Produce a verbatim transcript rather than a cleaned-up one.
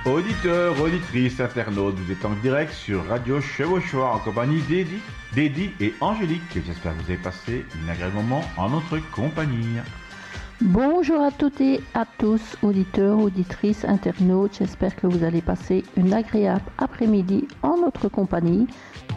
Auditeurs, auditrices, internautes, vous êtes en direct sur Radio Chevauchoir en compagnie d'Eddie, d'Eddie et Angélique. J'espère que vous avez passé un agréable moment en notre compagnie. Bonjour à toutes et à tous, auditeurs, auditrices, internautes. J'espère que vous allez passer une agréable après-midi en notre compagnie.